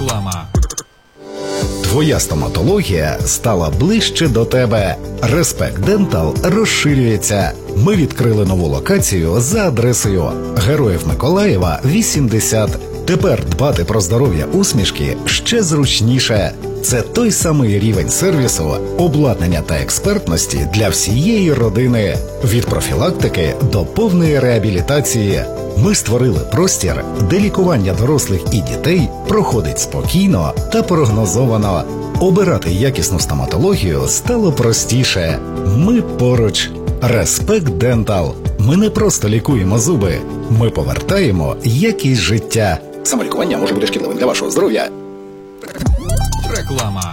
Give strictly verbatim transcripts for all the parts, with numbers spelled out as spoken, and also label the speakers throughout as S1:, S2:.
S1: Реклама.
S2: Твоя стоматологія стала ближче до тебе. Респект Дентал розширюється. Ми відкрили нову локацію за адресою Героїв Миколаєва, вісімдесят. Тепер дбати про здоров'я усмішки ще зручніше. Це той самий рівень сервісу, обладнання та експертності для всієї родини. Від профілактики до повної реабілітації. Ми створили простір, де лікування дорослих і дітей проходить спокійно та прогнозовано. Обирати якісну стоматологію стало простіше. Ми поруч. Респект Дентал. Ми не просто лікуємо зуби. Ми повертаємо якість життя. Самолікування може бути шкідливим для вашого здоров'я.
S1: Реклама.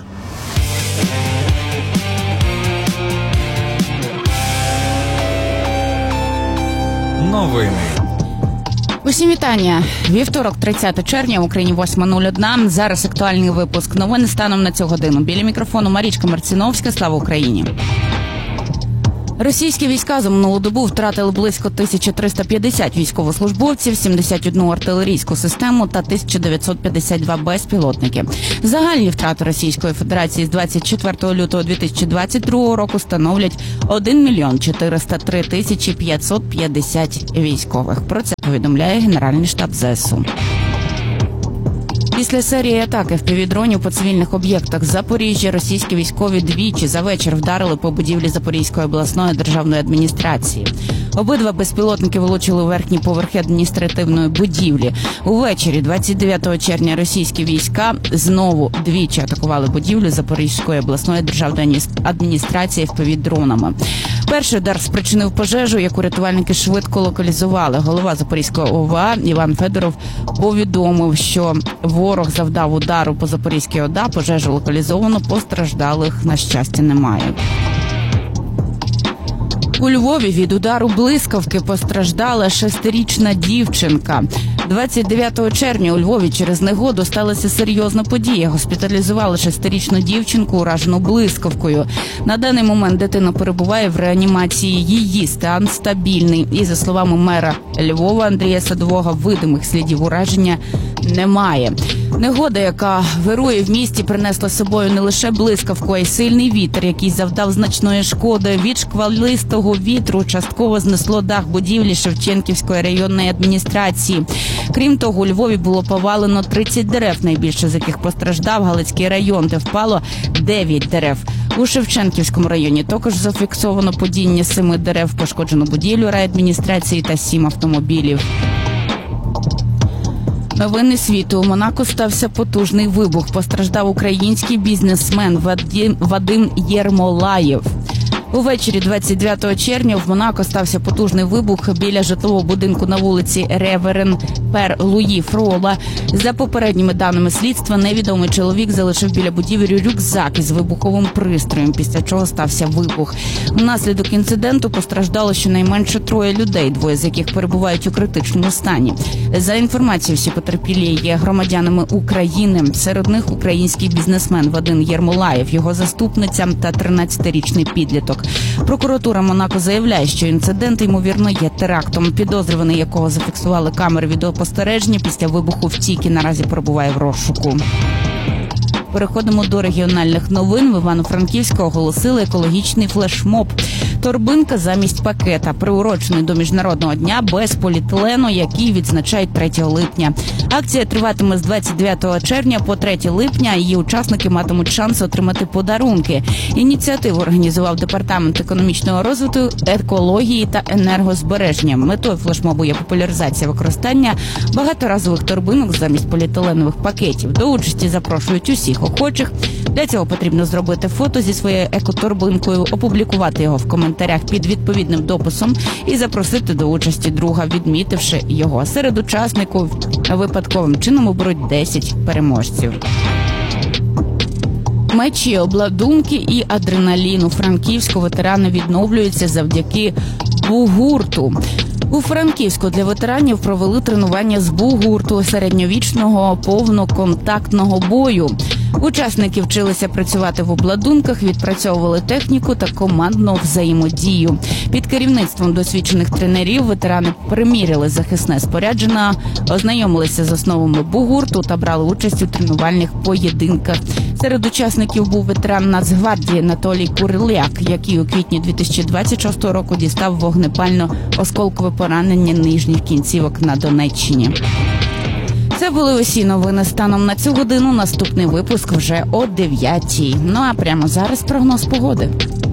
S1: Новини.
S3: Усім вітання. Вівторок, тридцяте червня, в Україні восьма нуль один. Зараз актуальний випуск новин станом на цю годину. Біля мікрофону Марічка Марціновська. Слава Україні. Російські війська за минулу добу втратили близько тисяча триста п'ятдесят військовослужбовців, сімдесят одну артилерійську систему та тисяча дев'ятсот п'ятдесят два безпілотники. Загальні втрати Російської Федерації з двадцять четвертого лютого дві тисячі двадцять другого року становлять один мільйон чотириста три тисячі п'ятсот п'ятдесят військових. Про це повідомляє Генеральний штаб ЗСУ. Після серії атак еф пі ві-дронів по цивільних об'єктах Запоріжжя російські військові двічі за вечір вдарили по будівлі Запорізької обласної державної адміністрації. Обидва безпілотники влучили у верхні поверхи адміністративної будівлі. Увечері двадцять дев'ятого червня російські війська знову двічі атакували будівлю Запорізької обласної державної адміністрації еф пі ві-дронами. Перший удар спричинив пожежу, яку рятувальники швидко локалізували. Голова Запорізької о ве а Іван Федоров повідомив, що ворог завдав удару по Запорізькій ОДА, пожежу локалізовано, постраждалих, на щастя, немає. У Львові від удару блискавки постраждала шестирічна дівчинка. двадцять дев'ятого червня у Львові через негоду сталася серйозна подія. Госпіталізували шестирічну дівчинку, уражену блискавкою. На даний момент дитина перебуває в реанімації. Її стан стабільний. І, за словами мера Львова Андрія Садового, видимих слідів ураження немає. Негода, яка вирує в місті, принесла з собою не лише блискавку, а й сильний вітер, який завдав значної шкоди. Від шквалистого вітру частково знесло дах будівлі Шевченківської районної адміністрації. Крім того, у Львові було повалено тридцять дерев, найбільше з яких постраждав Галицький район, де впало дев'ять дерев. У Шевченківському районі також зафіксовано падіння семи дерев, пошкоджено будівлю райадміністрації та сім автомобілів. Новини світу. У Монако стався потужний вибух. Постраждав український бізнесмен Вадим, Вадим Єрмолаєв. Увечері двадцять дев'ятого червня в Монако стався потужний вибух біля житлового будинку на вулиці Реверен Пер Луї Фрола. За попередніми даними слідства, невідомий чоловік залишив біля будівлі рюкзак із вибуховим пристроєм, після чого стався вибух. Внаслідок інциденту постраждало щонайменше троє людей, двоє з яких перебувають у критичному стані. За інформацією, всі потерпілі є громадянами України. Серед них український бізнесмен Вадим Єрмолаєв, його заступниця та тринадцятирічний підліток. Прокуратура Монако заявляє, що інцидент, ймовірно, є терактом. Підозрюваний, якого зафіксували камери відеоспостереження, після вибуху втік і наразі перебуває в розшуку. Переходимо до регіональних новин. В Івано-Франківську оголосили екологічний флешмоб. Торбинка замість пакета, приурочений до Міжнародного дня без поліетилену, який відзначають третього липня. Акція триватиме з двадцять дев'ятого червня по третє липня, а її учасники матимуть шанс отримати подарунки. Ініціативу організував Департамент економічного розвитку, екології та енергозбереження. Метою флешмобу є популяризація використання багаторазових торбинок замість поліетиленових пакетів. До участі запрошують усіх охочих. Для цього потрібно зробити фото зі своєю екоторбинкою, опублікувати його в коментарях під відповідним дописом і запросити до участі друга, відмітивши його. Серед учасників випадковим чином оберуть десять переможців. Мечі, обладунки і адреналін. У Франківську ветерани відновлюються завдяки бугурту. У Франківську для ветеранів провели тренування з бугурту, середньовічного повноконтактного бою. Учасники вчилися працювати в обладунках, відпрацьовували техніку та командну взаємодію. Під керівництвом досвідчених тренерів ветерани приміряли захисне спорядження, ознайомилися з основами бугурту та брали участь у тренувальних поєдинках. Серед учасників був ветеран Нацгвардії Анатолій Куриляк, який у квітні дві тисячі двадцять шостого року дістав вогнепально-осколкове поранення нижніх кінцівок на Донеччині. Це були усі новини станом на цю годину. Наступний випуск вже о дев'ятій. Ну а прямо зараз прогноз погоди.